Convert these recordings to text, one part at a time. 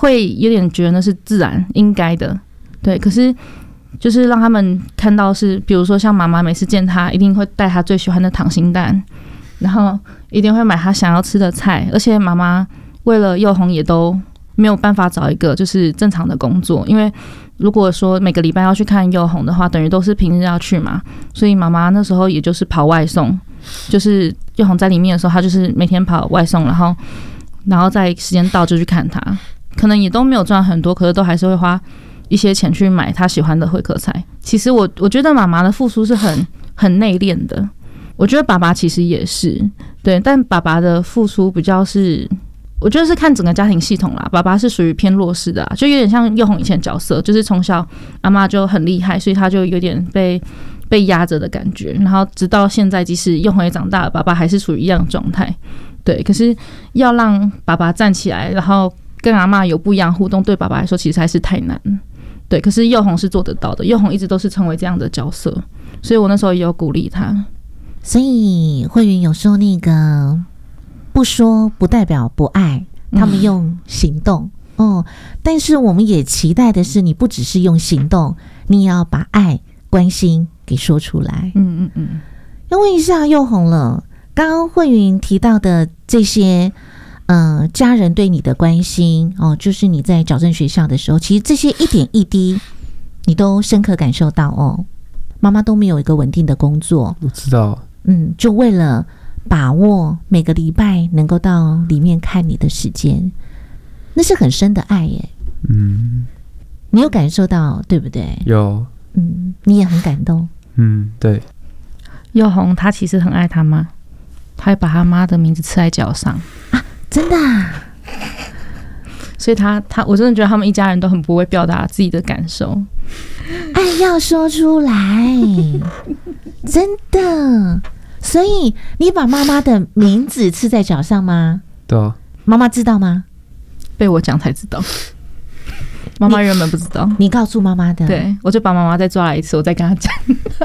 会有点觉得那是自然应该的，对。可是就是让他们看到是，比如说像妈妈每次见他，一定会带他最喜欢的溏心蛋，然后一定会买他想要吃的菜，而且妈妈为了佑宏也都没有办法找一个就是正常的工作，因为如果说每个礼拜要去看佑宏的话，等于都是平日要去嘛，所以妈妈那时候也就是跑外送，就是佑宏在里面的时候，他就是每天跑外送，然后在时间到就去看他，可能也都没有赚很多，可是都还是会花一些钱去买他喜欢的会客菜。其实我觉得妈妈的付出是很内敛的，我觉得爸爸其实也是，对，但爸爸的付出比较是，我觉得是看整个家庭系统啦。爸爸是属于偏弱势的就有点像佑宏以前角色，就是从小阿嬷就很厉害，所以他就有点被压着的感觉。然后直到现在，即使佑宏也长大了，爸爸还是处于一样的状态。对，可是要让爸爸站起来，然后跟阿嬷有不一样互动，对爸爸来说其实还是太难。对，可是佑宏是做得到的，佑宏一直都是成为这样的角色，所以我那时候也有鼓励他。 所以慧云有说那个不说不代表不爱，他们用行动但是我们也期待的是，你不只是用行动，你也要把爱关心给说出来。要问一下佑宏了，刚刚慧云提到的这些家人对你的关心就是你在矫正学校的时候，其实这些一点一滴你都深刻感受到妈妈都没有一个稳定的工作， 我知道就为了把握每个礼拜能够到里面看你的时间，那是很深的爱耶。你有感受到对不对？ 有。 你也很感动。 对。 佑宏他其实很爱他妈，他会把他妈的名字刺在脚上啊，真的所以我真的觉得他们一家人都很不会表达自己的感受， 爱要说出来真的。所以你把妈妈的名字刺在脚上吗？ 对啊。 妈妈知道吗？ 被我讲才知道，妈妈原本不知道。 你告诉妈妈的？ 对，我就把妈妈再抓来一次，我再跟她讲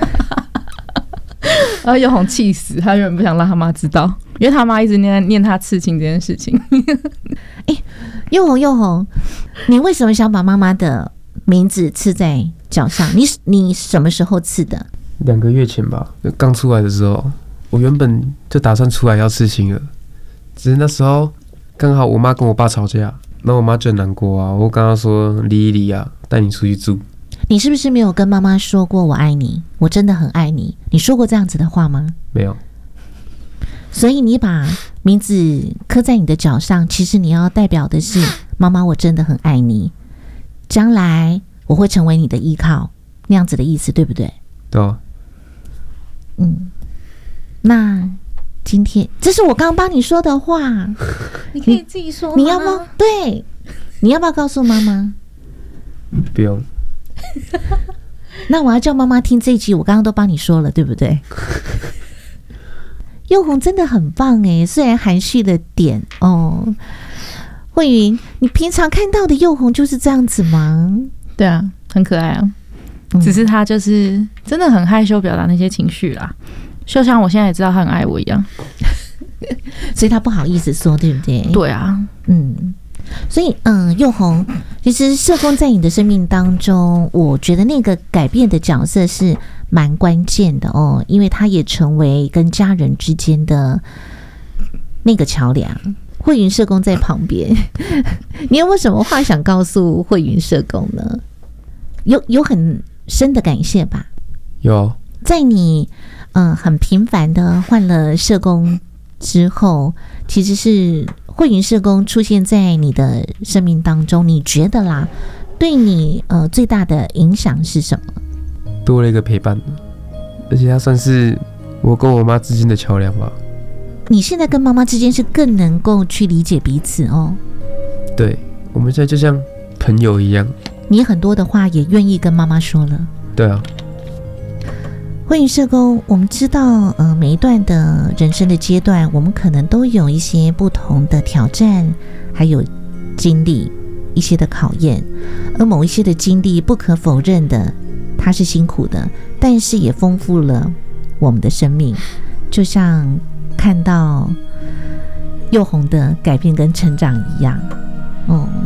然后佑宏气死，他原本不想让他妈知道，因为他妈一直念他刺青这件事情佑宏，你为什么想把妈妈的名字刺在脚上？你什么时候刺的 ？2个月前吧，刚出来的时候，我原本就打算出来要刺青了，只是那时候刚好我妈跟我爸吵架，那我妈就很难过啊，我跟她说离一离啊，带你出去住。 你是不是没有跟妈妈说过我爱你，我真的很爱你？你说过这样子的话吗？ 没有。 所以你把名字刻在你的脚上，其实你要代表的是妈妈我真的很爱你，将来我会成为你的依靠，那样子的意思对不对？ 对啊。 那今天这是我刚刚帮你说的话你可以自己说吗？ 你要不要？对，你要不要告诉妈妈？ 不用。 那我要叫妈妈听这一集，我刚刚都帮你说了对不对？佑宏真的很棒耶，虽然含蓄的点慧云，你平常看到的佑宏就是这样子吗？ 对啊，很可爱啊，只是他就是真的很害羞表达那些情绪啦，就像我现在也知道他很爱我一样所以他不好意思说对不对？ 对啊。 所以佑宏，其实社工在你的生命当中，我觉得那个改变的角色是蛮关键的因为他也成为跟家人之间的那个桥梁。慧云社工在旁边你有没有什么话想告诉慧云社工呢？有很深的感谢吧？ 有。 在你很频繁的换了社工之后，其实是慧云社工出现在你的生命当中，你觉得啦，对你最大的影响是什么？ 多了一个陪伴，而且它算是我跟我妈之间的桥梁吧。 你现在跟妈妈之间是更能够去理解彼此对，我们现在就像朋友一样。 你很多的话也愿意跟妈妈说了。 对啊。 慧云社工，我们知道每一段的人生的阶段，我们可能都有一些不同的挑战，还有经历一些的考验，而某一些的经历不可否认的它是辛苦的，但是也丰富了我们的生命，就像看到佑宏的改变跟成长一样